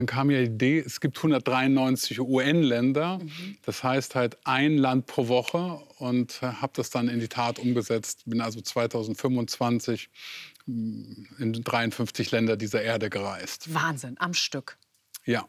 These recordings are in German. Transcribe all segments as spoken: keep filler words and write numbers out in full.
Dann kam ja die Idee, es gibt hundertdreiundneunzig U N-Länder. Mhm. Das heißt halt ein Land pro Woche. Und habe das dann in die Tat umgesetzt. Bin also zweitausendfünfundzwanzig in dreiundfünfzig Länder dieser Erde gereist. Wahnsinn, am Stück. Ja.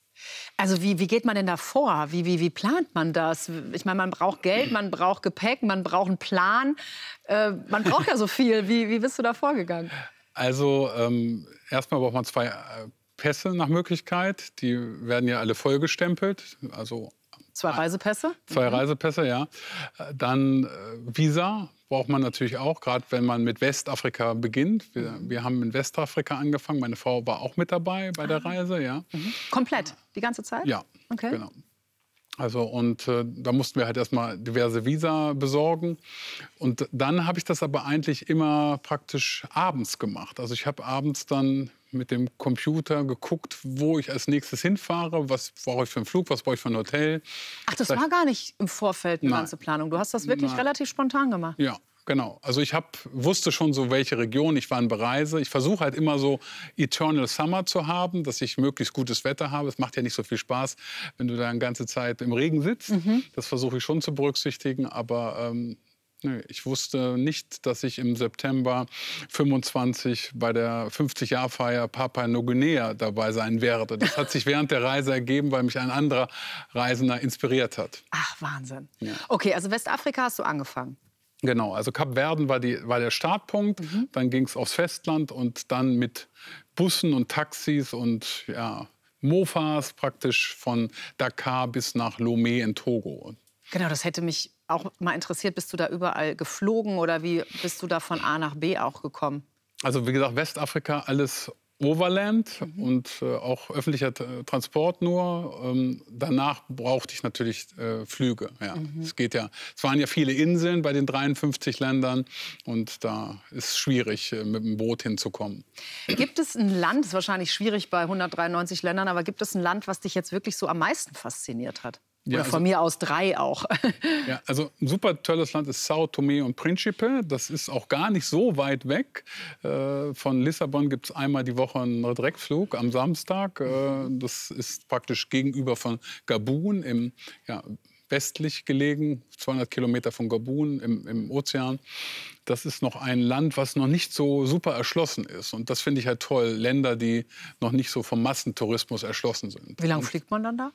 Also wie, wie geht man denn da vor? Wie, wie, wie plant man das? Ich meine, man braucht Geld, man braucht Gepäck, man braucht einen Plan. Äh, man braucht ja so viel. Wie, wie bist du da vorgegangen? Also ähm, erstmal braucht man zwei äh, Pässe nach Möglichkeit. Die werden ja alle vollgestempelt. Also zwei Reisepässe? Zwei mhm. Reisepässe, ja. Dann äh, Visa braucht man natürlich auch, gerade wenn man mit Westafrika beginnt. Wir, wir haben in Westafrika angefangen. Meine Frau war auch mit dabei bei der Reise, ja. Mhm. Komplett, die ganze Zeit? Ja, okay. Genau. Also und äh, da mussten wir halt erstmal diverse Visa besorgen. Und dann habe ich das aber eigentlich immer praktisch abends gemacht. Also ich habe abends dann mit dem Computer geguckt, wo ich als nächstes hinfahre, was brauche ich für einen Flug, was brauche ich für ein Hotel. Ach, das war gar nicht im Vorfeld eine ganze Planung. Du hast das wirklich Nein. relativ spontan gemacht. Ja. Genau. Also ich hab, wusste schon so, welche Region ich wann bereise. Ich versuche halt immer so Eternal Summer zu haben, dass ich möglichst gutes Wetter habe. Es macht ja nicht so viel Spaß, wenn du da eine ganze Zeit im Regen sitzt. Mhm. Das versuche ich schon zu berücksichtigen. Aber ähm, nee, ich wusste nicht, dass ich im September fünfundzwanzig bei der fünfzig-Jahr-Feier Papua-Neuguinea dabei sein werde. Das hat sich während der Reise ergeben, weil mich ein anderer Reisender inspiriert hat. Ach, Wahnsinn. Ja. Okay, also Westafrika hast du angefangen. Genau, also Kap Verden war, die, war der Startpunkt, mhm. Dann ging es aufs Festland und dann mit Bussen und Taxis und ja, Mofas praktisch von Dakar bis nach Lomé in Togo. Genau, das hätte mich auch mal interessiert. Bist du da überall geflogen oder wie bist du da von A nach B auch gekommen? Also wie gesagt, Westafrika alles Overland mhm. und äh, auch öffentlicher äh, Transport nur. Ähm, danach brauchte ich natürlich äh, Flüge. Ja. Mhm. Es geht ja, es waren ja viele Inseln bei den dreiundfünfzig Ländern und da ist es schwierig, äh, mit dem Boot hinzukommen. Gibt es ein Land, ist wahrscheinlich schwierig bei hundertdreiundneunzig Ländern, aber gibt es ein Land, was dich jetzt wirklich so am meisten fasziniert hat? Oder ja, also, von mir aus drei auch. Ja, also ein super tolles Land ist São Tomé und Príncipe. Das ist auch gar nicht so weit weg. Äh, von Lissabon gibt es einmal die Woche einen Direktflug am Samstag. Äh, das ist praktisch gegenüber von Gabun, im, ja, westlich gelegen, zweihundert Kilometer von Gabun im, im Ozean. Das ist noch ein Land, was noch nicht so super erschlossen ist. Und das finde ich halt toll. Länder, die noch nicht so vom Massentourismus erschlossen sind. Wie lange fliegt man dann da?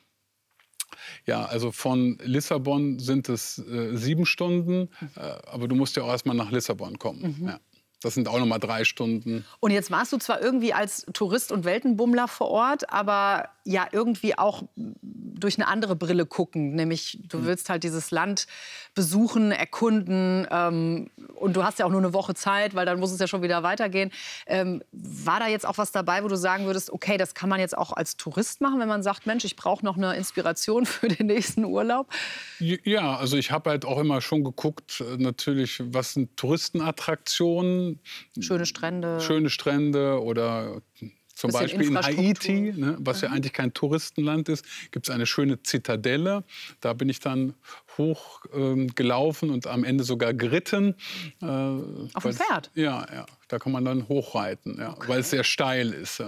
Ja, also von Lissabon sind es äh, sieben Stunden, äh, aber du musst ja auch erst mal nach Lissabon kommen. Mhm. Ja. Das sind auch noch mal drei Stunden. Und jetzt warst du zwar irgendwie als Tourist und Weltenbummler vor Ort, aber ja irgendwie auch durch eine andere Brille gucken. Nämlich, du willst halt dieses Land besuchen, erkunden. Ähm, und du hast ja auch nur eine Woche Zeit, weil dann muss es ja schon wieder weitergehen. Ähm, war da jetzt auch was dabei, wo du sagen würdest, okay, das kann man jetzt auch als Tourist machen, wenn man sagt, Mensch, ich brauche noch eine Inspiration für den nächsten Urlaub? Ja, also ich habe halt auch immer schon geguckt, natürlich, was sind Touristenattraktionen. Schöne Strände. Schöne Strände oder zum Beispiel in Haiti, ne, was ja eigentlich kein Touristenland ist, gibt es eine schöne Zitadelle. Da bin ich dann hoch ähm, gelaufen und am Ende sogar geritten. Äh, Auf dem Pferd? Ja, ja, da kann man dann hochreiten, ja, okay. Weil es sehr steil ist.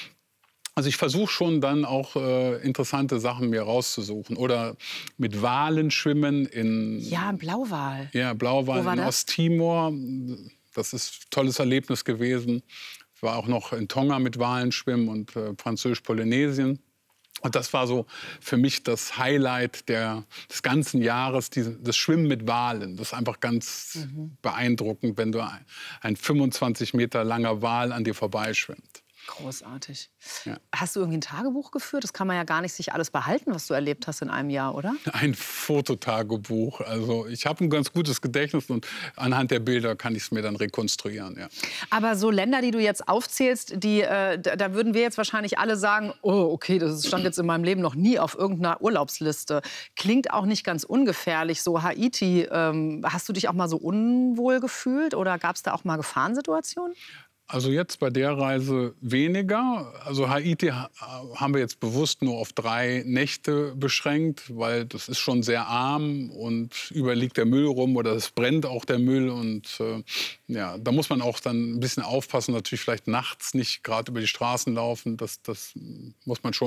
Also ich versuche schon dann auch äh, interessante Sachen mir rauszusuchen. Oder mit Walen schwimmen in... Ja, ein Blauwal. Ja, Blauwal in Osttimor. Das ist ein tolles Erlebnis gewesen. Ich war auch noch in Tonga mit Walen schwimmen und äh, Französisch-Polynesien. Und das war so für mich das Highlight der, des ganzen Jahres, diese, das Schwimmen mit Walen. Das ist einfach ganz mhm. beeindruckend, wenn du ein, ein fünfundzwanzig Meter langer Wal an dir vorbeischwimmt. Großartig. Ja. Hast du irgendwie ein Tagebuch geführt? Das kann man ja gar nicht sich alles behalten, was du erlebt hast in einem Jahr, oder? Ein Fototagebuch. Also ich habe ein ganz gutes Gedächtnis und anhand der Bilder kann ich es mir dann rekonstruieren. Ja. Aber so Länder, die du jetzt aufzählst, die, äh, da würden wir jetzt wahrscheinlich alle sagen, oh, okay, das stand jetzt in meinem Leben noch nie auf irgendeiner Urlaubsliste. Klingt auch nicht ganz ungefährlich. So Haiti, ähm, hast du dich auch mal so unwohl gefühlt oder gab es da auch mal Gefahrensituationen? Also jetzt bei der Reise weniger. Also Haiti ha haben wir jetzt bewusst nur auf drei Nächte beschränkt, weil das ist schon sehr arm und überall liegt der Müll rum oder es brennt auch der Müll. Und äh, ja, da muss man auch dann ein bisschen aufpassen, natürlich vielleicht nachts nicht gerade über die Straßen laufen. Das, das muss man schon